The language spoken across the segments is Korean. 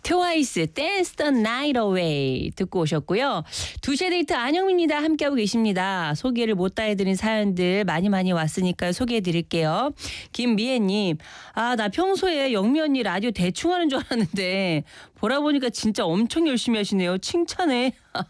트와이스 Dance the Night Away 듣고 오셨고요. 2시의 데이트 안영미입니다. 함께하고 계십니다. 소개를 못 다 해드린 사연들 많이 왔으니까요. 소개해드릴게요. 김미애님, 나 평소에 영미 언니 라디오 대충 하는 줄 알았는데 보라 보니까 진짜 엄청 열심히 하시네요. 칭찬해.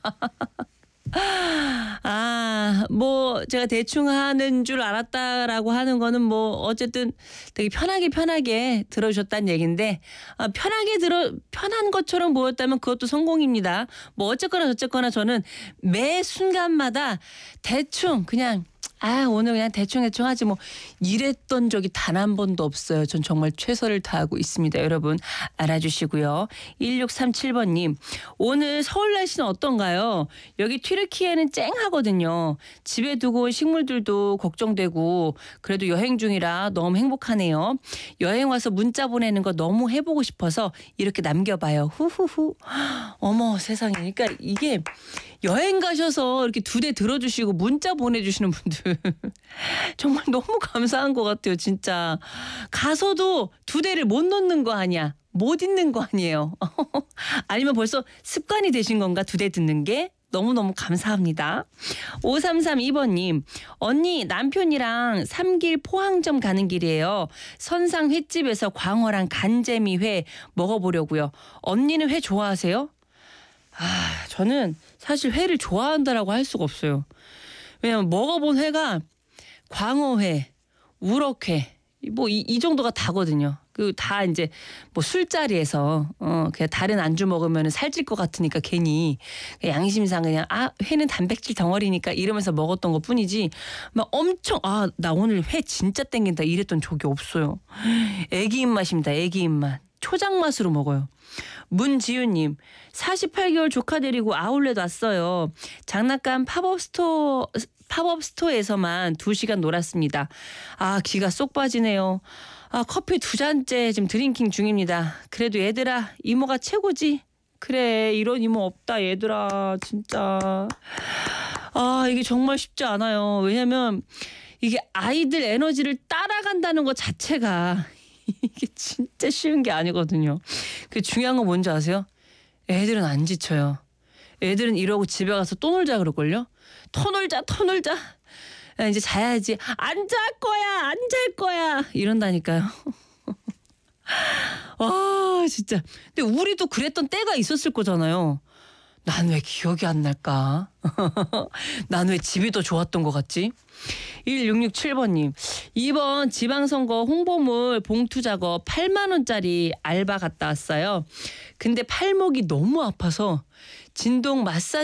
뭐 제가 대충 하는 줄 알았다라고 하는 거는 뭐 어쨌든 되게 편하게 들어주셨다는 얘기인데 편한 것처럼 보였다면 그것도 성공입니다. 뭐 어쨌거나 저는 매 순간마다 대충 그냥 오늘 그냥 대충 하지 뭐 이랬던 적이 단 한 번도 없어요. 전 정말 최선을 다하고 있습니다. 여러분 알아주시고요. 1637번님, 오늘 서울 날씨는 어떤가요? 여기 튀르키예는 쨍하거든요. 집에 두고 온 식물들도 걱정되고 그래도 여행 중이라 너무 행복하네요. 여행 와서 문자 보내는 거 너무 해보고 싶어서 이렇게 남겨봐요. 후후후. 어머 세상에. 그러니까 이게 여행 가셔서 이렇게 2대 들어주시고 문자 보내주시는 분들 정말 너무 감사한 것 같아요. 진짜 가서도 2대를 못 놓는 거 아니야. 못 잊는 거 아니에요. 아니면 벌써 습관이 되신 건가 2대 듣는 게. 너무너무 감사합니다. 5332번님, 언니 남편이랑 3길 포항점 가는 길이에요. 선상 횟집에서 광어랑 간재미회 먹어보려고요. 언니는 회 좋아하세요? 저는 사실 회를 좋아한다라고 할 수가 없어요. 왜냐면 먹어본 회가 광어회, 우럭회 뭐 이 정도가 다거든요. 그 다 이제 뭐 술자리에서 그냥 다른 안주 먹으면 살찔 것 같으니까 괜히 양심상 그냥 회는 단백질 덩어리니까 이러면서 먹었던 것 뿐이지 막 엄청 나 오늘 회 진짜 땡긴다 이랬던 적이 없어요. 애기 입맛입니다. 애기 입맛. 초장 맛으로 먹어요. 문지윤님, 48개월 조카 데리고 아울렛 왔어요. 장난감 팝업 스토어에서만 2시간 놀았습니다. 기가 쏙 빠지네요. 커피 2잔째 지금 드링킹 중입니다. 그래도 얘들아 이모가 최고지. 그래 이런 이모 없다 얘들아 진짜. 이게 정말 쉽지 않아요. 왜냐면 이게 아이들 에너지를 따라간다는 것 자체가 이게 진짜 쉬운 게 아니거든요. 그 중요한 건 뭔지 아세요? 애들은 안 지쳐요. 애들은 이러고 집에 가서 또 놀자 그럴걸요? 더 놀자. 이제 자야지. 안 잘 거야. 이런다니까요. 진짜. 근데 우리도 그랬던 때가 있었을 거잖아요. 난 왜 기억이 안 날까? 난 왜 집이 더 좋았던 것 같지? 1667번님, 이번 지방선거 홍보물 봉투 작업 8만 원짜리 알바 갔다 왔어요. 근데 팔목이 너무 아파서 진동 마사지